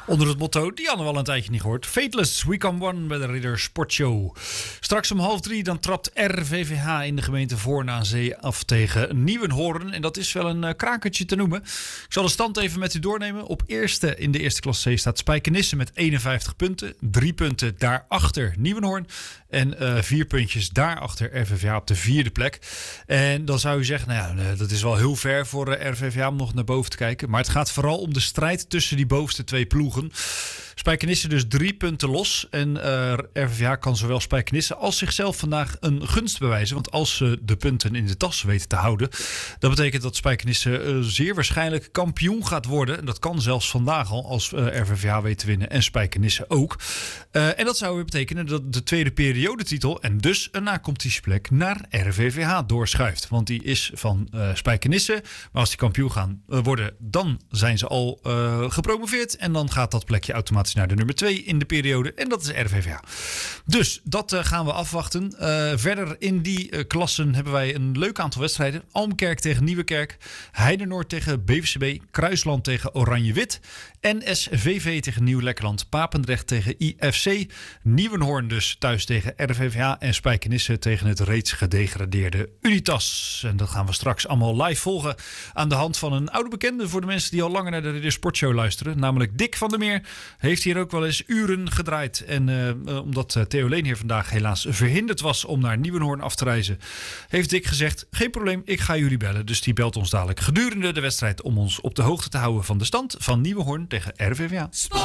Onder het motto, die hadden we al een tijdje niet gehoord. Fateless, We Come One bij de Ridder Sportshow. Straks om 2:30 dan trapt RVVH in de gemeente Voorn aan Zee af tegen Nieuwenhoorn. En dat is wel een krakertje te noemen. Ik zal de stand even met u doornemen. Op eerste in de eerste klasse C staat Spijkenisse met 51 punten. 3 punten daarachter Nieuwenhoorn. En 4 puntjes daarachter RVVH op de vierde plek. En dan zou u zeggen, nou ja, dat is wel heel ver voor RVVH om nog naar boven te kijken. Maar het gaat vooral om de strijd tussen die bovenste twee ploegen. Spijkenisse dus 3 punten los. En RVVH kan zowel Spijkenisse als zichzelf vandaag een gunst bewijzen. Want als ze de punten in de tas weten te houden, dat betekent dat Spijkenisse zeer waarschijnlijk kampioen gaat worden. En dat kan zelfs vandaag al als RVVH weet te winnen en Spijkenisse ook. En dat zou weer betekenen dat de tweede periodetitel en dus een na-competitieplek naar RVVH doorschuift. Want die is van Spijkenisse. Maar als die kampioen gaan worden, dan zijn ze al gepromoveerd. En dan gaat dat plekje automatisch naar de nummer 2 in de periode. En dat is RVVH. Dus dat gaan we afwachten. Verder in die klassen hebben wij een leuk aantal wedstrijden. Almkerk tegen Nieuwekerk. Heidenoord tegen BVCB. Kruisland tegen Oranje-Wit. NSVV tegen Nieuw-Lekkerland. Papendrecht tegen IFC. Nieuwenhoorn dus thuis tegen RVVH. En Spijkenisse tegen het reeds gedegradeerde Unitas. En dat gaan we straks allemaal live volgen aan de hand van een oude bekende voor de mensen die al langer naar de Ridder Sportshow luisteren. Namelijk Dick van der Meer. Heeft hier ook wel eens uren gedraaid. En omdat Theo Leen hier vandaag helaas verhinderd was om naar Nieuwenhoorn af te reizen, heeft Dick gezegd, geen probleem, ik ga jullie bellen. Dus die belt ons dadelijk gedurende de wedstrijd om ons op de hoogte te houden van de stand van Nieuwenhoorn tegen RVVH.